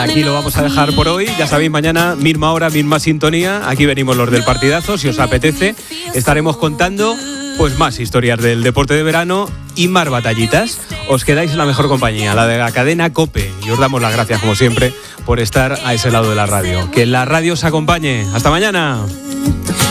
aquí lo vamos a dejar por hoy. Ya sabéis, mañana, misma hora, misma sintonía. Aquí venimos los del partidazo, si os apetece. Estaremos contando pues más historias del deporte de verano y más batallitas. Os quedáis en la mejor compañía, la de la cadena COPE. Y os damos las gracias, como siempre, por estar a ese lado de la radio. Que la radio os acompañe. ¡Hasta mañana!